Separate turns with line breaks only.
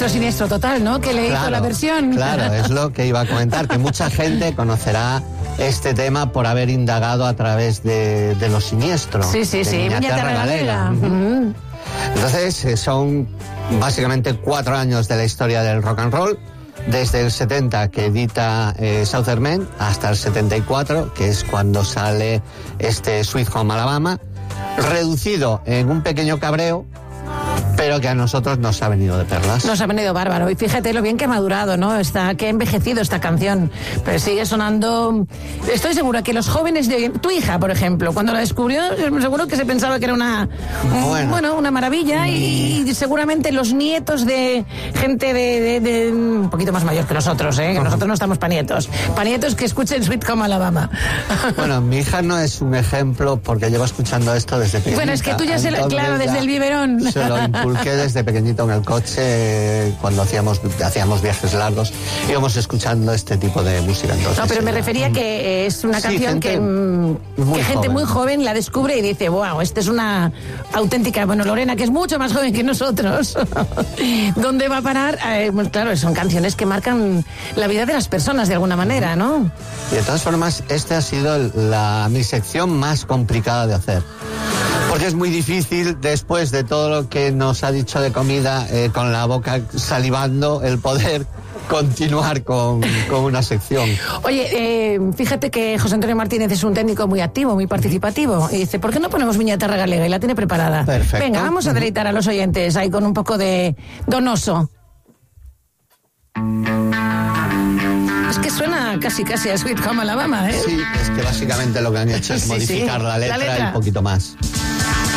otro Siniestro Total, ¿no? Que le hizo la versión.
Claro, es lo que iba a comentar, que mucha gente conocerá este tema por haber indagado a través de Los Siniestros.
Sí, Viña Galega.
Entonces, son básicamente 4 años de la historia del rock and roll, desde el 70 que edita Southern Men hasta el 74, que es cuando sale este Sweet Home Alabama, reducido en un pequeño cabreo, pero que a nosotros nos ha venido de perlas.
Nos ha venido bárbaro. Y fíjate lo bien que ha madurado, ¿no? Que ha envejecido esta canción. Pero sigue sonando... Estoy segura que los jóvenes de hoy... Tu hija, por ejemplo, cuando la descubrió, seguro que se pensaba que era una maravilla. Y seguramente los nietos de gente de un poquito más mayor que nosotros, ¿eh? Que nosotros no estamos pa' nietos. Pa' nietos que escuchen Sweet Home Alabama.
Bueno, mi hija no es un ejemplo porque llevo escuchando esto desde pequeñita.
Bueno, es que tú ya claro, desde el biberón.
Se lo inculqué desde pequeñito en el coche, cuando hacíamos viajes largos, íbamos escuchando este tipo de música. Entonces,
no, pero me refería que es una canción que gente muy joven la descubre y dice, wow, esta es una auténtica... Bueno, Lorena, que es mucho más joven que nosotros, ¿dónde va a parar? Pues claro, son canciones que marcan la vida de las personas de alguna manera, ¿no?
Y de todas formas, esta ha sido mi sección más complicada de hacer. Porque es muy difícil, después de todo lo que nos ha dicho de comida, con la boca salivando, el poder continuar con una sección.
Oye, fíjate que José Antonio Martínez es un técnico muy activo, muy participativo. Y dice, ¿por qué no ponemos Viña Galega? Y la tiene preparada.
Perfecto.
Venga, vamos a deleitar a los oyentes ahí con un poco de Donoso. Es que suena casi a Sweet Home Alabama, ¿eh?
Sí, es que básicamente lo que han hecho es modificar la letra y un poquito más.